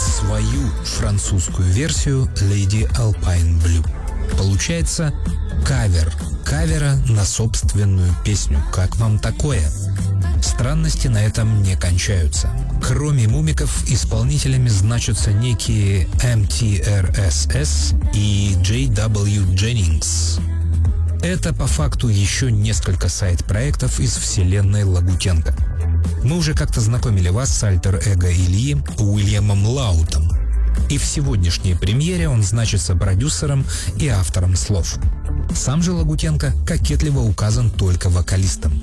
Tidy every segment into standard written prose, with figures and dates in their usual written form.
свою французскую версию Lady Alpine Blue. Получается кавер кавера на собственную песню. Как вам такое? Странности на этом не кончаются. Кроме мумиков, исполнителями значатся некие MTRSS и JW Jennings. Это по факту еще несколько сайд-проектов из вселенной Лагутенко. Мы уже как-то знакомили вас с альтер-эго Ильи Уильямом Лаутом. И в сегодняшней премьере он значится продюсером и автором слов. Сам же Лагутенко кокетливо указан только вокалистом.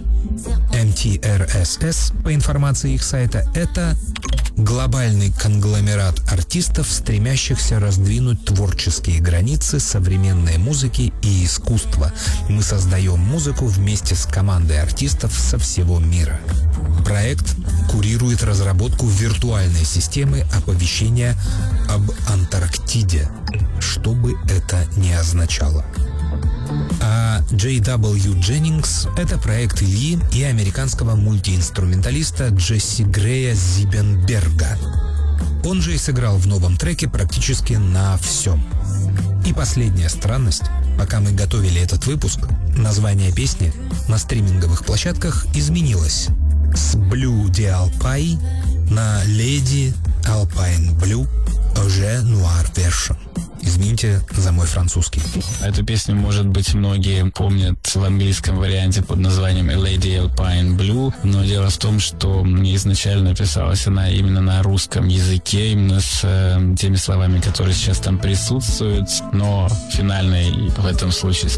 MTRSS, по информации их сайта, это глобальный конгломерат артистов, стремящихся раздвинуть творческие границы современной музыки и искусства. Мы создаем музыку вместе с командой артистов со всего мира. Проект курирует разработку виртуальной системы оповещения об Антарктиде, что бы это ни означало. А JW Jennings — это проект Ильи и американского мультиинструменталиста Джесси Грея Зибенберга. Он же и сыграл в новом треке практически на всем. И последняя странность. Пока мы готовили этот выпуск, название песни на стриминговых площадках изменилось с Blue de Alpine на Lady Alpine Blue Auge Noir Version. Извините за мой французский. Эту песню, может быть, многие помнят в английском варианте под названием Lady Alpine Blue, но дело в том, что изначально писалась она именно на русском языке, именно с теми словами, которые сейчас там присутствуют, но финальной в этом случае